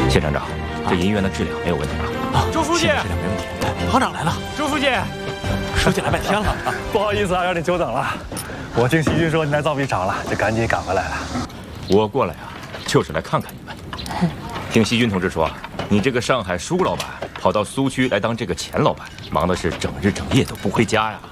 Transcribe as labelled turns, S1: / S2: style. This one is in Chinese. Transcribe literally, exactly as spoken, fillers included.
S1: 谢厂长，这银元的质量没有问题吧？
S2: 啊，周书记，
S3: 质量没问题。
S2: 行长来了，周书记，书记来半天了，
S4: 不好意思啊，让你久等了。我听细菌说你来造币厂了，就赶紧赶回来了。
S1: 我过来啊，就是来看看你们。听细菌同志说，你这个上海舒老板跑到苏区来当这个钱老板，忙的是整日整夜都不回家呀。